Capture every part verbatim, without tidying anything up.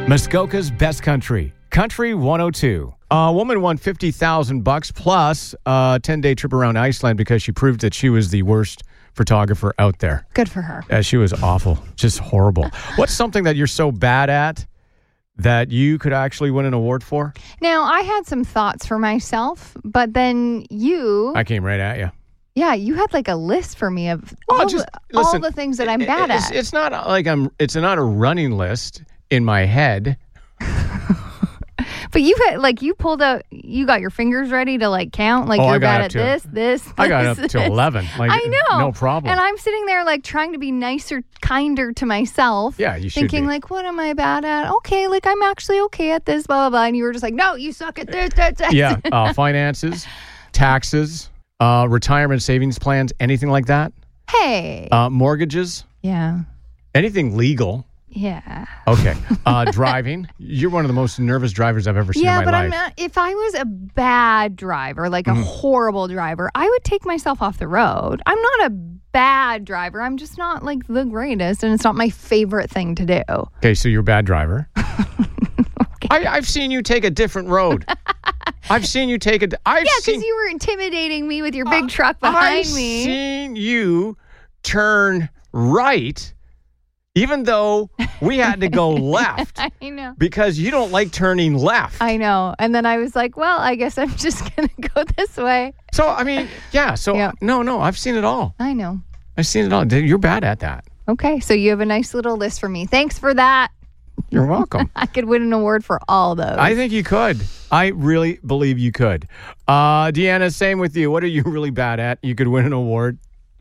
Muskoka's Best Country, Country one oh two. A woman won fifty thousand bucks plus a ten-day trip around Iceland because she proved that she was the worst photographer out there. Good for her. Uh, she was awful, just horrible. What's something that you're so bad at that you could actually win an award for? Now, I had some thoughts for myself, but then you... I came right at you. Yeah, you had like a list for me of Well, all, just, the, listen, all the things that I'm bad it's, at. It's not like I'm. It's not a running list in my head. But you had like you pulled out. You got your fingers ready to like count. Like Oh, I you're got bad up at to- this, this. This I got up this. to eleven. Like, I know, no problem. And I'm sitting there like trying to be nicer, kinder to myself. Yeah, you should thinking be. like, what am I bad at? Okay, like I'm actually okay at this. Blah blah blah. And you were just like, no, you suck at this. this, this. Yeah, uh, finances, taxes, uh, retirement savings plans, anything like that. Hey. Uh, mortgages, yeah. anything legal. Yeah. Okay. Uh, driving. You're one of the most nervous drivers I've ever seen Yeah, in my but life. I'm not, if I was a bad driver, like a Mhm. horrible driver, I would take myself off the road. I'm not a bad driver. I'm just not like the greatest, and it's not my favorite thing to do. Okay, so you're a bad driver. okay. I, I've seen you take a different road. I've seen you take a. I've Yeah, seen, because you were intimidating me with your big uh, truck behind I've me. seen you turn right, even though we had to go left. I know. Because you don't like turning left. I know. And then I was like, well, I guess I'm just going to go this way. So, I mean, yeah. So, Yeah. no, no, I've seen it all. I know. I've seen it all. You're bad at that. Okay. So you have a nice little list for me. Thanks for that. You're welcome. I could win an award for all those. I think you could. I really believe you could. Uh, Deanna, same with you. What are you really bad at? You could win an award.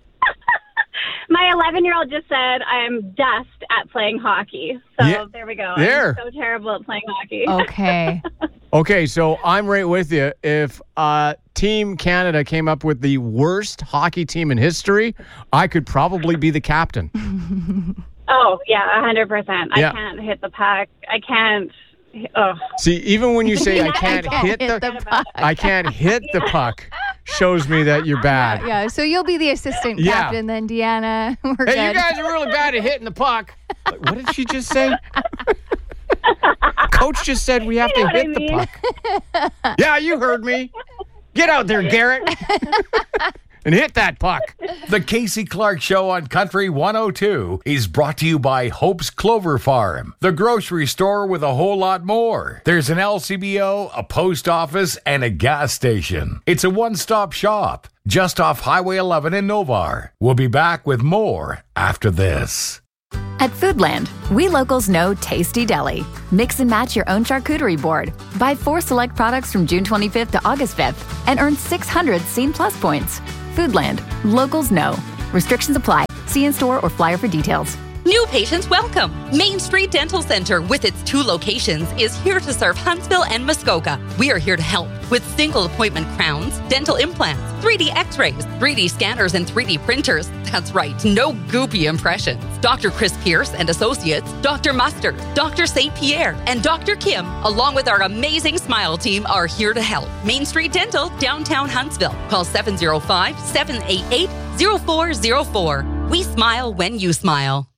My eleven-year-old just said I'm dust at playing hockey. So Yeah. there we go. There. I'm so terrible at playing hockey. Okay. Okay, so I'm right with you. If uh, Team Canada came up with the worst hockey team in history, I could probably be the captain. Oh, yeah, one hundred percent. Yeah. I can't hit the puck. I can't. Oh. See, even when you say I can't I hit Hit the, the puck. I can't hit the puck, shows me that you're bad. Yeah, so you'll be the assistant Yeah. captain then, Deanna. We're Hey, good. you guys are really bad at hitting the puck. Like, what did she just say? Coach just said we have You to know hit what I the mean. puck. Yeah, you heard me. Get out there, Garrett, and hit that puck. The Casey Clark Show on Country one oh two is brought to you by Hope's Clover Farm, the grocery store with a whole lot more. There's an L C B O, a post office, and a gas station. It's a one-stop shop just off Highway eleven in Novar. We'll be back with more after this. At Foodland, we locals know Tasty Deli. Mix and match your own charcuterie board. Buy four select products from June twenty-fifth to August fifth and earn six hundred Scene Plus points. Foodland, locals know. Restrictions apply. See in-store or flyer for details. New patients welcome. Main Street Dental Center, with its two locations, is here to serve Huntsville and Muskoka. We are here to help with single appointment crowns, dental implants, three D x-rays, three D scanners, and three D printers. That's right, no goopy impressions. Doctor Chris Pierce and Associates, Doctor Mustard, Doctor Saint Pierre, and Doctor Kim, along with our amazing Smile team, are here to help. Main Street Dental, downtown Huntsville. Call seven oh five, seven eight eight, oh four oh four. We smile when you smile.